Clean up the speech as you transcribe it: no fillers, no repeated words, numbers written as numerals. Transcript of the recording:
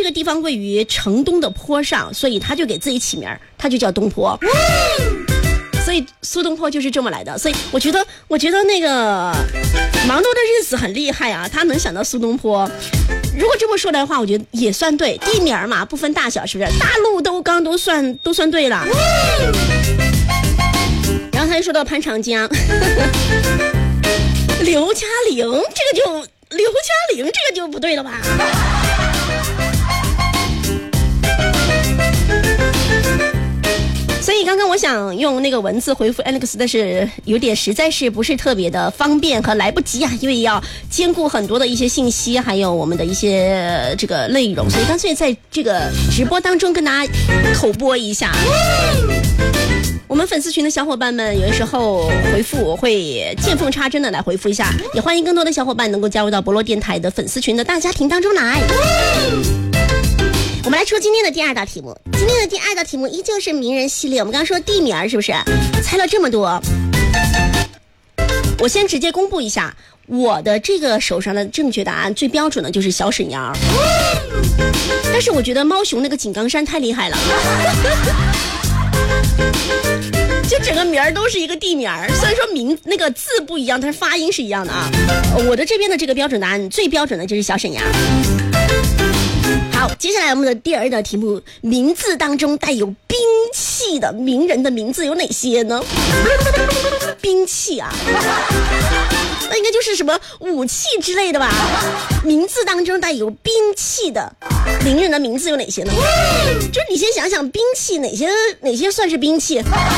个地方位于城东的坡上，所以他就给自己起名，他就叫东坡。所以苏东坡就是这么来的。所以我觉得那个忙碌的日子很厉害啊，他能想到苏东坡。如果这么说来的话，我觉得也算对，地名嘛不分大小，是不是？大陆都算对了。然后他又说到潘长江，刘嘉玲，这个就不对了吧？所以刚刚我想用那个文字回复 Alex， 但是有点实在是不是特别的方便和来不及啊，因为要兼顾很多的一些信息，还有我们的一些这个内容，所以干脆在这个直播当中跟大家口播一下。我们粉丝群的小伙伴们有的时候回复我会见缝插针的来回复一下，也欢迎更多的小伙伴能够加入到博洛电台的粉丝群的大家庭当中来。我们来出今天的第二道题目。今天的第二道题目依旧是名人系列，我们刚刚说地名是不是？猜了这么多，我先直接公布一下我的这个手上的正确答案，最标准的就是小沈阳。但是我觉得猫熊那个井冈山太厉害了。就整个名儿都是一个地名，虽然说那个字不一样，但是发音是一样的啊。我的这边的这个标准答案最标准的就是小沈阳。好，接下来我们的第二道题目，名字当中带有兵器的名人的名字有哪些呢？兵器啊，那应该就是什么武器之类的吧？名字当中带有兵器的名人的名字有哪些呢？就是你先想想兵器哪些算是兵器。